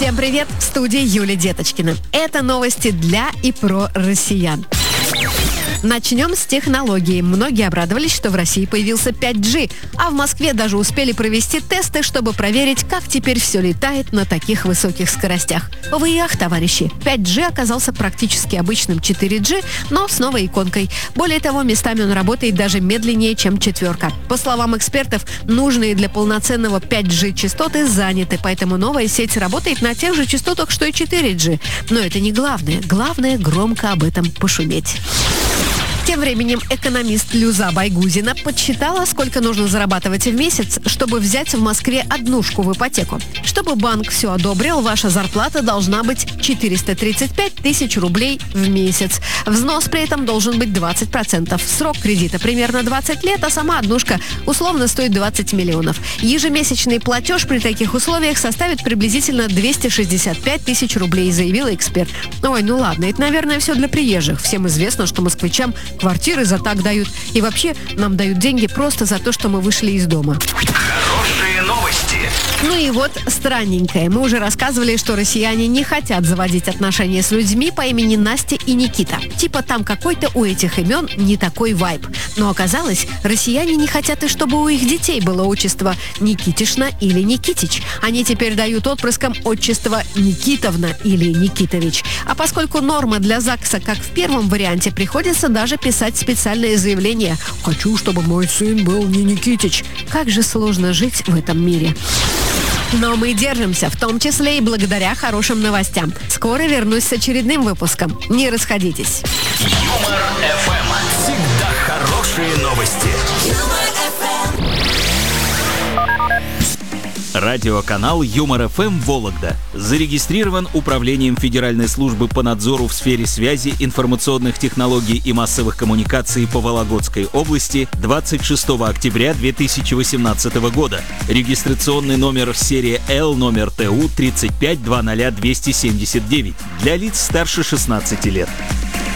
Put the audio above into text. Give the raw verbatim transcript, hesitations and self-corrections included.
Всем привет! В студии Юлия Деточкина. Это новости для и про россиян. Начнем с технологии. Многие обрадовались, что в России появился пять джи, а в Москве даже успели провести тесты, чтобы проверить, как теперь все летает на таких высоких скоростях. Увы и ах, товарищи, пять джи оказался практически обычным четыре джи, но с новой иконкой. Более того, местами он работает даже медленнее, чем четверка. По словам экспертов, нужные для полноценного пять джи частоты заняты, поэтому новая сеть работает на тех же частотах, что и четыре джи. Но это не главное. Главное — громко об этом пошуметь. Тем временем экономист Люза Байгузина подсчитала, сколько нужно зарабатывать в месяц, чтобы взять в Москве однушку в ипотеку. Чтобы банк все одобрил, ваша зарплата должна быть четыреста тридцать пять тысяч рублей в месяц. Взнос при этом должен быть двадцать процентов. Срок кредита примерно двадцать лет, а сама однушка условно стоит двадцать миллионов. Ежемесячный платеж при таких условиях составит приблизительно двести шестьдесят пять тысяч рублей, заявила эксперт. Ой, ну ладно, это, наверное, все для приезжих. Всем известно, что москвичам квартиры за так дают. И вообще нам дают деньги просто за то, что мы вышли из дома. Хорошие новости. Ну и вот странненькое. Мы уже рассказывали, что россияне не хотят заводить отношения с людьми по имени Настя и Никита. Типа там какой-то у этих имен не такой вайб. Но оказалось, россияне не хотят и чтобы у их детей было отчество Никитишна или Никитич. Они теперь дают отпрыскам отчество Никитовна или Никитович. А поскольку норма для ЗАГСа, как в первом варианте, приходится даже писать специальное заявление: «Хочу, чтобы мой сын был не Никитич». Как же сложно жить в этом мире. Но мы держимся, в том числе и благодаря хорошим новостям. Скоро вернусь с очередным выпуском. Не расходитесь. Юмор эф эм. Всегда хорошие новости. Радиоканал Юмор эф эм Вологда зарегистрирован Управлением Федеральной службы по надзору в сфере связи, информационных технологий и массовых коммуникаций по Вологодской области двадцать шестого октября две тысячи восемнадцатого года. Регистрационный номер серия Л, номер Т У тридцать пять двадцать двести семьдесят девять для лиц старше шестнадцати лет.